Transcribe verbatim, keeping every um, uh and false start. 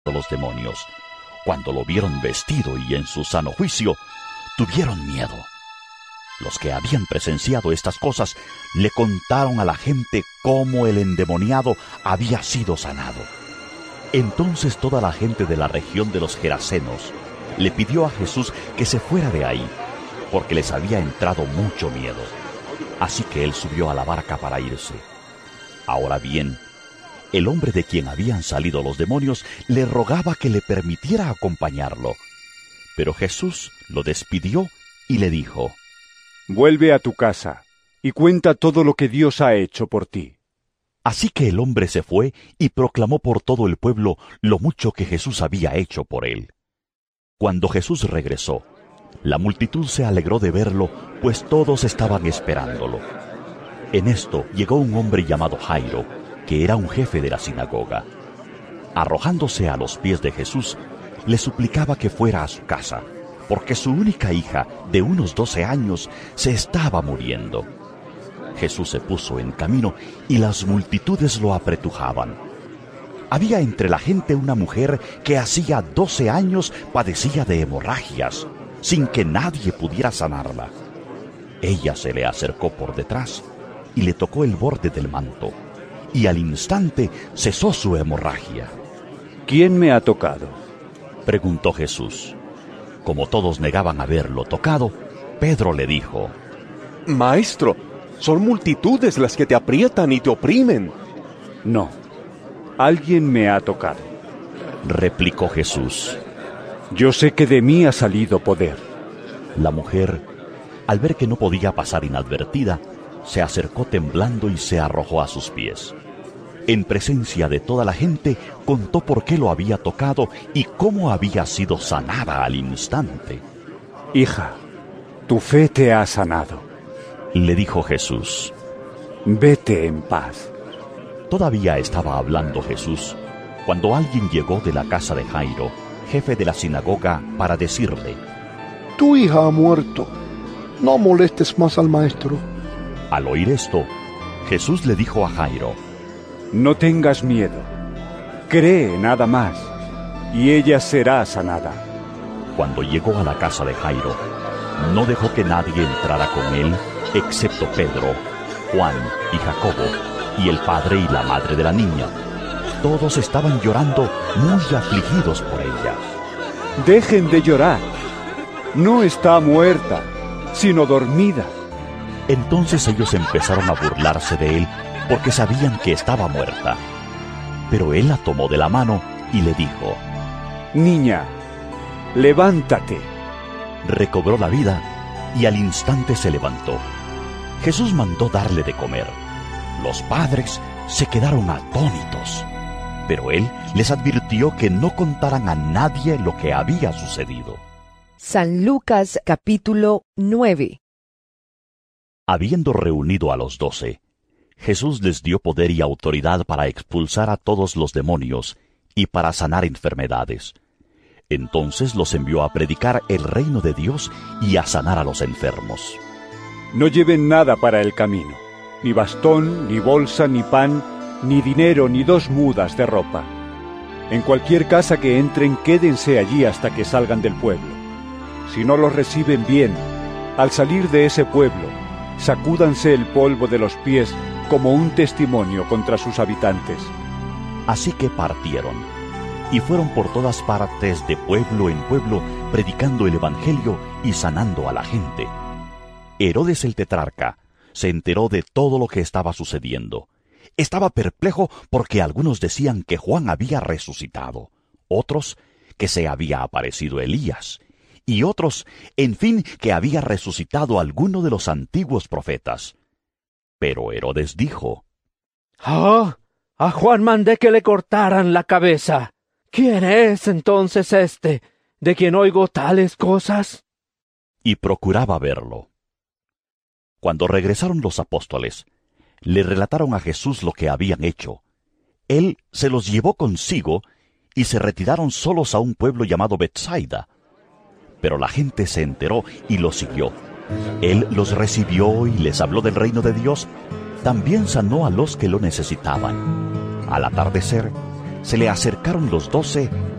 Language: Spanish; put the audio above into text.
los demonios, cuando lo vieron vestido y en su sano juicio, tuvieron miedo. Los que habían presenciado estas cosas le contaron a la gente cómo el endemoniado había sido sanado. Entonces toda la gente de la región de los Gerasenos le pidió a Jesús que se fuera de ahí, porque les había entrado mucho miedo. Así que él subió a la barca para irse. Ahora bien, el hombre de quien habían salido los demonios le rogaba que le permitiera acompañarlo. Pero Jesús lo despidió y le dijo: «Vuelve a tu casa y cuenta todo lo que Dios ha hecho por ti». Así que el hombre se fue y proclamó por todo el pueblo lo mucho que Jesús había hecho por él. Cuando Jesús regresó, la multitud se alegró de verlo, pues todos estaban esperándolo. En esto llegó un hombre llamado Jairo, que era un jefe de la sinagoga. Arrojándose a los pies de Jesús, le suplicaba que fuera a su casa, porque su única hija, de unos doce años, se estaba muriendo. Jesús se puso en camino y las multitudes lo apretujaban. Había entre la gente una mujer que hacía doce años padecía de hemorragias, sin que nadie pudiera sanarla. Ella se le acercó por detrás y le tocó el borde del manto, y al instante cesó su hemorragia. «¿Quién me ha tocado?», preguntó Jesús. Como todos negaban haberlo tocado, Pedro le dijo: «Maestro, son multitudes las que te aprietan y te oprimen». «No, alguien me ha tocado», replicó Jesús. «Yo sé que de mí ha salido poder». La mujer, al ver que no podía pasar inadvertida, se acercó temblando y se arrojó a sus pies. En presencia de toda la gente, contó por qué lo había tocado y cómo había sido sanada al instante. «Hija, tu fe te ha sanado», le dijo Jesús. «Vete en paz». Todavía estaba hablando Jesús cuando alguien llegó de la casa de Jairo, jefe de la sinagoga, para decirle: «Tu hija ha muerto, no molestes más al maestro». Al oír esto, Jesús le dijo a Jairo: «No tengas miedo, cree nada más, y ella será sanada». Cuando llegó a la casa de Jairo, no dejó que nadie entrara con él, excepto Pedro, Juan y Jacobo, y el padre y la madre de la niña. Todos estaban llorando, muy afligidos por ella. «Dejen de llorar, no está muerta, sino dormida». Entonces ellos empezaron a burlarse de él, porque sabían que estaba muerta. Pero él la tomó de la mano y le dijo: «Niña, levántate». Recobró la vida y al instante se levantó. Jesús mandó darle de comer. Los padres se quedaron atónitos, pero él les advirtió que no contaran a nadie lo que había sucedido. San Lucas capítulo nueve. Habiendo reunido a los doce, Jesús les dio poder y autoridad para expulsar a todos los demonios y para sanar enfermedades. Entonces los envió a predicar el reino de Dios y a sanar a los enfermos. «No lleven nada para el camino, ni bastón, ni bolsa, ni pan, ni dinero, ni dos mudas de ropa. En cualquier casa que entren, quédense allí hasta que salgan del pueblo. Si no los reciben bien, al salir de ese pueblo, sacúdanse el polvo de los pies como un testimonio contra sus habitantes». Así que partieron, y fueron por todas partes de pueblo en pueblo, predicando el evangelio y sanando a la gente. Herodes el tetrarca se enteró de todo lo que estaba sucediendo. Estaba perplejo porque algunos decían que Juan había resucitado, otros que se había aparecido Elías, y otros, en fin, que había resucitado alguno de los antiguos profetas. Pero Herodes dijo: «¡Ah! A Juan mandé que le cortaran la cabeza. ¿Quién es entonces este, de quien oigo tales cosas?» Y procuraba verlo. Cuando regresaron los apóstoles, le relataron a Jesús lo que habían hecho. Él se los llevó consigo y se retiraron solos a un pueblo llamado Betsaida. Pero la gente se enteró y lo siguió. Él los recibió y les habló del reino de Dios. También sanó a los que lo necesitaban. Al atardecer, se le acercaron los doce